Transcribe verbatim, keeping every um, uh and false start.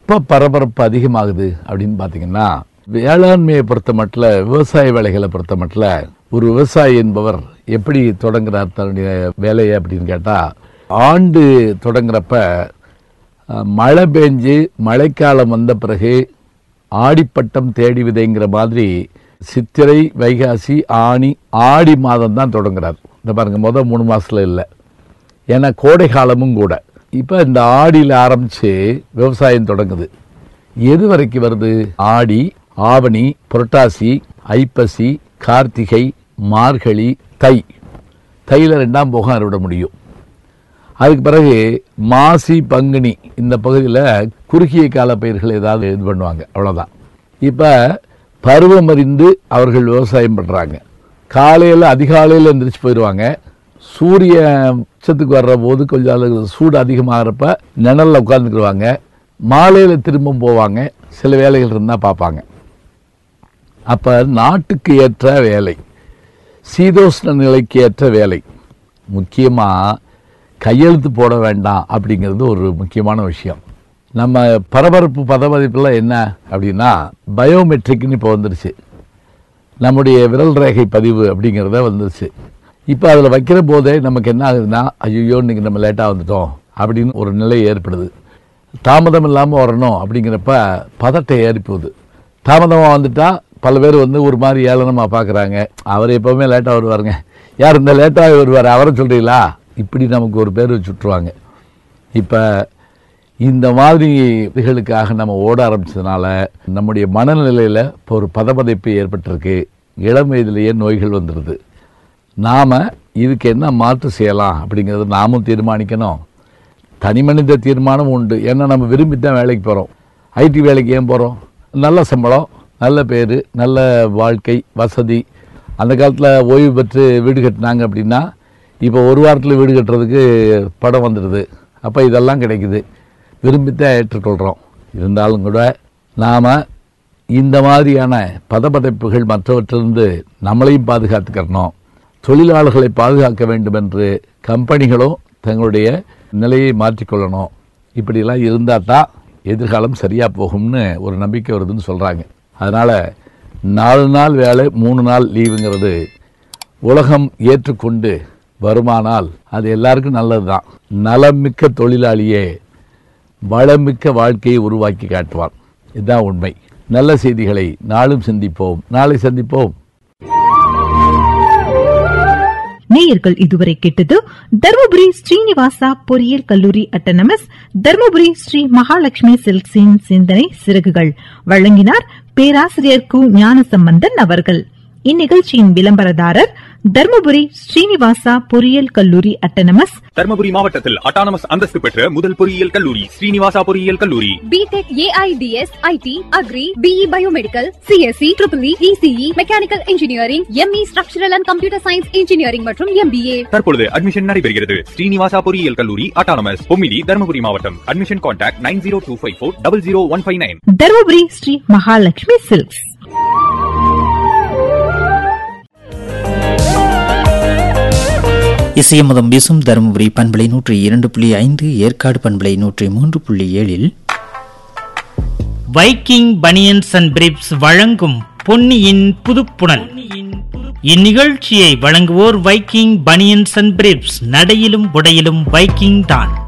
எப்ப பரபரப்பு அதிகமாகுது அப்படின்னு பாத்தீங்கன்னா, வேளாண்மையை பொறுத்த மட்டும், விவசாய வேலைகளை பொறுத்த மட்டும், ஒரு விவசாயி என்பவர் எப்படி தொடங்குறார் தன்னுடைய வேலையை அப்படின்னு கேட்டா, ஆண்டு தொடங்குறப்ப மழை பெஞ்சு மழைக்காலம் வந்த பிறகு ஆடிப்பட்டம் தேடி விதைங்கிற மாதிரி சித்திரை, வைகாசி, ஆனி, ஆடி மாதம் தான் தொடங்குறார். இந்த பாருங்க, முதல் மூணு மாசத்துல இல்லை, ஏன்னா கோடை காலமும் கூட. இப்ப இந்த ஆடியில் ஆரம்பிச்சு விவசாயம் தொடங்குது. எது வரைக்கும் வருது? ஆடி, ஆவணி, புரட்டாசி, ஐப்பசி, கார்த்திகை, மார்கழி, தை. தையில ரெண்டாம் போகம் அறுவிட முடியும். அதுக்கு பிறகு மாசி, பங்குனி இந்த பகுதியில் குறுகிய கால பயிர்கள் ஏதாவது இது பண்ணுவாங்க, அவ்வளோதான். இப்போ பருவம் அறிந்து அவர்கள் விவசாயம் பண்ணுறாங்க. காலையில் அதிகாலையில் எந்திரிச்சு போயிடுவாங்க. சூரிய உச்சத்துக்கு வர்ற போது கொஞ்சம் சூடு அதிகமாகிறப்ப நிழலில் உட்காந்துக்குருவாங்க. மாலையில் திரும்ப போவாங்க. சில வேலைகள் இருந்தால் பார்ப்பாங்க. அப்போ நாட்டுக்கு ஏற்ற வேலை, சீதோஷ்ண நிலைக்கு ஏற்ற வேலை. முக்கியமாக கையெழுத்து போட வேண்டாம் அப்படிங்கிறது ஒரு முக்கியமான விஷயம். நம்ம பரபரப்பு பதமதிப்பில் என்ன அப்படின்னா, பயோமெட்ரிக்னு இப்போ வந்துருச்சு. நம்முடைய விரல் ரேகை பதிவு அப்படிங்கிறத வந்துருச்சு. இப்போ அதில் வைக்கிற போதே நமக்கு என்ன ஆகுதுன்னா, ஐயோ இன்றைக்கி நம்ம லேட்டாக வந்துட்டோம் அப்படின்னு ஒரு நிலை ஏற்படுது. தாமதம் இல்லாமல் வரணும் அப்படிங்கிறப்ப பதட்டை ஏறிப்போகுது. தாமதமாக வந்துட்டால் பல பேர் வந்து ஒரு மாதிரி ஏளனமாக பார்க்குறாங்க. அவர் எப்போவுமே லேட்டாக வருவாருங்க, யார் இந்த லேட்டாக வருவார், அவரை சொல்கிறீங்களா, இப்படி நமக்கு ஒரு பேர் வச்சுட்ருவாங்க. இப்போ இந்த மாதிரி இதுகளுக்காக நம்ம ஓட ஆரம்பித்ததுனால நம்முடைய மனநிலையில் இப்போ ஒரு பதபதைப்பு ஏற்பட்டிருக்கு. இளம் வயதிலேயே நோய்கள் வந்துடுது. நாம் இதுக்கு என்ன மாற்று செய்யலாம் அப்படிங்கிறத நாமும் தீர்மானிக்கணும். தனி மனித தீர்மானம் உண்டு. ஏன்னா நம்ம விரும்பி தான் வேலைக்கு போகிறோம். ஐடி வேலைக்கு ஏன் போகிறோம்? நல்ல சம்பளம், நல்ல பேர், நல்ல வாழ்க்கை வசதி. அந்த காலத்தில் ஓய்வு பெற்று வீடு கட்டினாங்க அப்படின்னா இப்போ ஒரு வாரத்தில் வீடு கட்டுறதுக்கு படம் வந்துடுது. அப்போ இதெல்லாம் கிடைக்குது, விரும்பித்தான் ஏற்றுக்கொள்கிறோம். இருந்தாலும் கூட நாம் இந்த மாதிரியான பதபதைப்புகள் மற்றவற்றிலிருந்து நம்மளையும் பாதுகாத்துக்கிறணும். தொழிலாளர்களை பாதுகாக்க வேண்டும் என்று கம்பெனிகளும் தங்களுடைய நிலையை மாற்றிக்கொள்ளணும். இப்படிலாம் இருந்தால் தான் எதிர்காலம் சரியாக போகும்னு ஒரு நம்பிக்கை வருதுன்னு சொல்கிறாங்க. அதனால் நாலு நாள் வேலை மூணு நாள் லீவுங்கிறது உலகம் ஏற்றுக்கொண்டு வருமானால் அது எல்லாருக்கும் நல்லது தான். நலமிக்க தொழிலாளியே வளமிக்க வாழ்க்கையை உருவாக்கி காட்டுவார். இதுதான் உண்மை. நல்ல செய்திகளை நாளும் சிந்திப்போம், நாளை சந்திப்போம். நேயர்கள் இதுவரை கேட்டது தர்மபுரி ஸ்ரீனிவாசா பொறியியல் கல்லூரி அட்டானமஸ், தர்மபுரி ஸ்ரீ மகாலட்சுமி சில்க்ஸின் சிந்தனை சிறகுகள். வழங்கினார் பேராசிரியர் கு ஞானசம்பந்தன் அவர்கள். இந்நிகழ்ச்சியின் விளம்பரதாரர் தர்மபுரி ஸ்ரீனிவாசா பொறியியல் கல்லூரி அட்டானமஸ். தர்மபுரி மாவட்டத்தில் அட்டானமஸ் அந்தஸ்து பெற்ற முதல் பொறியியல் கல்லூரி ஸ்ரீனிவாசா பொறியியல் கல்லூரி. BTech, AIDS, ID, agri, BE biomedical, CSC, triple E, ECE, mechanical engineering, ME structural and computer science engineering மற்றும் எம்பிஏ. தற்பொழுது அட்மிஷன் நடைபெறுகிறது. ஸ்ரீனிவாசா பொறியியல் கல்லூரி அட்டானமஸ், பொம்மிடி, தர்மபுரி மாவட்டம். Admission contact nine zero two five four double zero one five nine. Dharmapuri Sri Mahalakshmi silks. இசையமுதம் வீசும் தருமபுரி பண்பலை நூற்றி இரண்டு புள்ளி ஐந்து, ஏற்காடு பண்பலை நூற்றி மூன்று புள்ளி ஏழில் வைக்கிங் பனியன்ஸ் அண்ட் பிரிப்ஸ் வழங்கும் பொன்னியின் புதுப்புணல். இந்நிகழ்ச்சியை வழங்குவோர் வைக்கிங் பனியன்ஸ் அண்ட் பிரிப்ஸ். நடையிலும் உடையிலும் வைக்கிங் தான்.